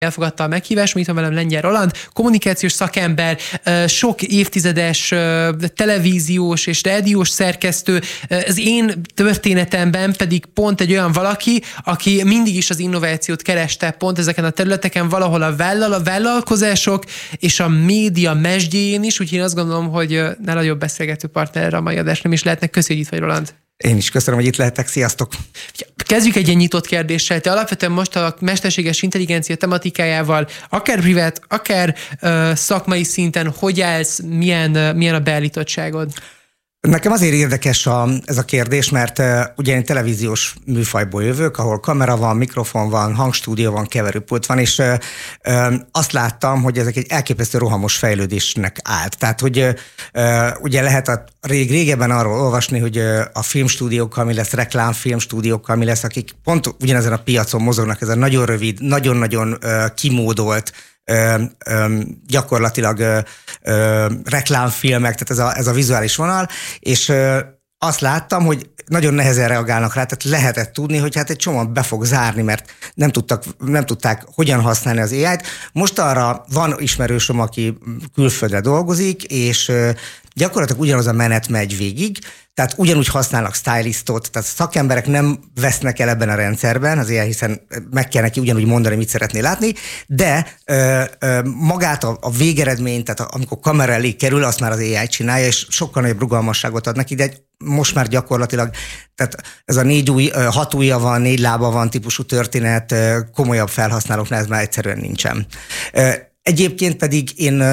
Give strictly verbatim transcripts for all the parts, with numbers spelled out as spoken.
elfogadta a meghívást, itt van velem Lengyel Roland, kommunikációs szakember, sok évtizedes televíziós és rádiós szerkesztő. Az én történetemben pedig pont egy olyan valaki, aki mindig is az innovációt kereste pont ezeken a területeken, valahol a, vállal, a vállalkozások és a média mesdjén is, úgyhogy én azt gondolom, hogy nála jobb beszélgető partner a mai adás nem is lehetnek. Köszönjük, hogy itt vagy, Roland. Én is köszönöm, hogy itt lehetek. Sziasztok! Kezdjük egy ilyen nyitott kérdéssel. Te alapvetően most a mesterséges intelligencia tematikájával, akár privát, akár uh, szakmai szinten, hogy állsz, milyen, uh, milyen a beállítottságod? Nekem azért érdekes a, ez a kérdés, mert uh, ugye én televíziós műfajból jövök, ahol kamera van, mikrofon van, hangstúdió van, keverőpult van, és uh, uh, azt láttam, hogy ezek egy elképesztő rohamos fejlődésnek állt. Tehát, hogy uh, ugye lehet a rég, régebben arról olvasni, hogy uh, a filmstúdiókkal mi lesz, reklámfilmstúdiókkal mi lesz, akik pont ugyanezen a piacon mozognak, ez a nagyon rövid, nagyon-nagyon uh, kimódolt, Ö, ö, gyakorlatilag ö, ö, reklámfilmek, tehát ez a, ez a vizuális vonal, és ö, azt láttam, hogy nagyon nehezen reagálnak rá, tehát lehetett tudni, hogy hát egy csomó be fog zárni, mert nem, tudtak, nem tudták hogyan használni az á i-t. Most arra van ismerősöm, aki külföldre dolgozik, és ö, gyakorlatilag ugyanaz a menet megy végig, tehát ugyanúgy használnak stylistot, tehát szakemberek nem vesznek el ebben a rendszerben, azért hiszen meg kell neki ugyanúgy mondani, mit szeretné látni, de ö, ö, magát a, a végeredményt, tehát amikor kamera elé kerül, azt már az á i csinálja, és sokkal nagyobb rugalmasságot ad neki, de most már gyakorlatilag, tehát ez a négy új, hat ujja van, négy lába van típusú történet, komolyabb felhasználóknál ez már egyszerűen nincsen. Egyébként pedig én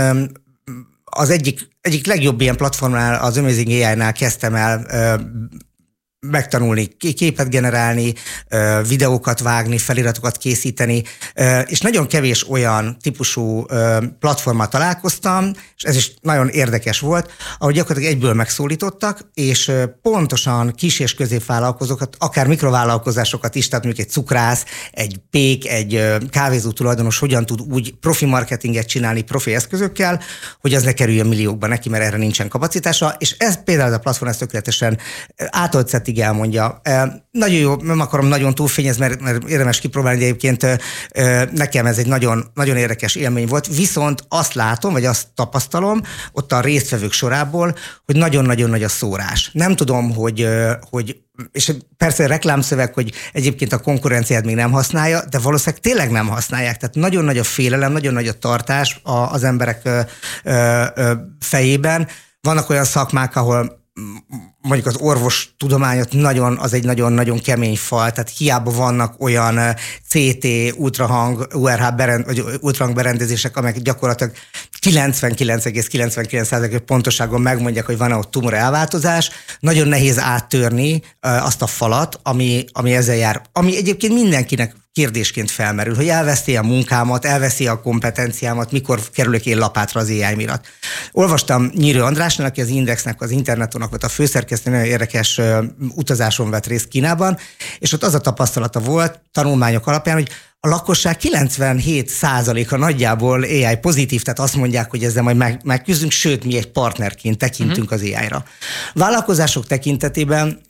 az egyik, egyik legjobb ilyen platformnál, az Amazing á i-nál kezdtem el ö, megtanulni képet generálni, ö, videókat vágni, feliratokat készíteni, ö, és nagyon kevés olyan típusú ö, platformmal találkoztam, és ez is nagyon érdekes volt, ahogy gyakorlatilag egyből megszólítottak, és ö, pontosan kis- és középvállalkozókat, akár mikrovállalkozásokat is, tehát mondjuk egy cukrász, egy pék, egy ö, kávézó tulajdonos hogyan tud úgy profi marketinget csinálni profi eszközökkel, hogy az ne kerüljön milliókba neki, mert erre nincsen kapacitása, és ez például a platform ez tökéletesen átolt elmondja. Nagyon jó, nem akarom nagyon túlfényezni, mert, mert érdemes kipróbálni, de egyébként nekem ez egy nagyon, nagyon érdekes élmény volt, viszont azt látom, vagy azt tapasztalom ott a résztvevők sorából, hogy nagyon-nagyon nagy a szórás. Nem tudom, hogy, hogy és persze reklámszöveg, hogy egyébként a konkurenciát még nem használja, de valószínűleg tényleg nem használják. Tehát nagyon nagy a félelem, nagyon nagy a tartás az emberek fejében. Vannak olyan szakmák, ahol mondjuk az orvostudományot nagyon, az egy nagyon-nagyon kemény fal, tehát hiába vannak olyan cé té, ultrahang, u er há berend, vagy ultrahang berendezések, amelyek gyakorlatilag kilencvenkilenc egész kilencvenkilenc százalék pontoságon megmondják, hogy van-e ott tumor elváltozás. Nagyon nehéz áttörni azt a falat, ami, ami ezzel jár. Ami egyébként mindenkinek kérdésként felmerül, hogy elveszti a munkámat, elveszi a kompetenciámat, mikor kerülök én lapátra az á i miatt. Olvastam Nyírő Andrásnak, aki az Indexnek, az Internetonnak volt a főszerkesztő, nagyon érdekes utazáson vett részt Kínában, és ott az a tapasztalata volt tanulmányok alapján, hogy a lakosság kilencvenhét százaléka nagyjából á i pozitív, tehát azt mondják, hogy ezzel majd meg, megküzdünk, sőt, mi egy partnerként tekintünk uh-huh. az á i-ra. Vállalkozások tekintetében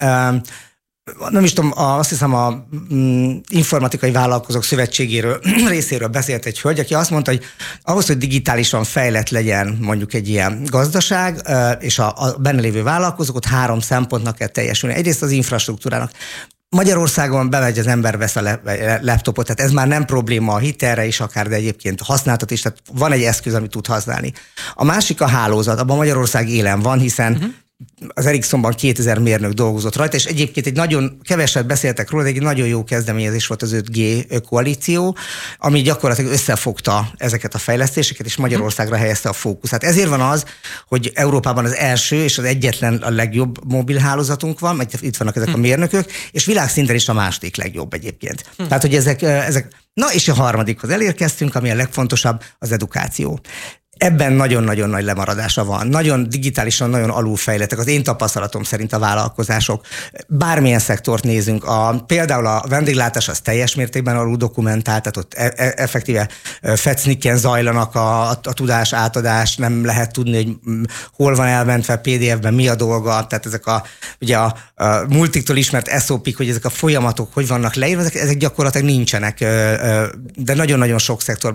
nem is tudom, azt hiszem a Informatikai Vállalkozók Szövetségéről részéről beszélt egy hölgy, aki azt mondta, hogy ahhoz, hogy digitálisan fejlett legyen mondjuk egy ilyen gazdaság, és a, a benne lévő vállalkozók, három szempontnak kell teljesülni. Egyrészt az infrastruktúrának. Magyarországon bemegy az ember, vesz a laptopot, tehát ez már nem probléma a hitelre is akár, de egyébként használtat is, tehát van egy eszköz, amit tud használni. A másik a hálózat, abban Magyarország élen van, hiszen uh-huh. az Ericssonban kétezer mérnök dolgozott rajta, és egyébként egy nagyon keveset beszéltek róla, de egy nagyon jó kezdeményezés volt az öt G koalíció, ami gyakorlatilag összefogta ezeket a fejlesztéseket, és Magyarországra helyezte a fókuszát. Ezért van az, hogy Európában az első és az egyetlen a legjobb mobilhálózatunk van, mert itt vannak ezek a mérnökök, és világszinten is a második legjobb egyébként. Hm. Tehát, hogy ezek, ezek... Na, és a harmadikhoz elérkeztünk, ami a legfontosabb, az edukáció. Ebben nagyon-nagyon nagy lemaradása van. Nagyon digitálisan, nagyon alulfejlettek. Az én tapasztalatom szerint a vállalkozások. Bármilyen szektort nézünk, a, például a vendéglátás az teljes mértékben alul dokumentált, tehát ott e- e- effektíve fecniken zajlanak a, a, a tudás átadás, nem lehet tudni, hogy hol van elmentve pé dé ef-ben, mi a dolga, tehát ezek a, ugye a, a multiktól ismert es o pé-k, hogy ezek a folyamatok hogy vannak leírva, ezek, ezek gyakorlatilag nincsenek, de nagyon-nagyon sok szektorban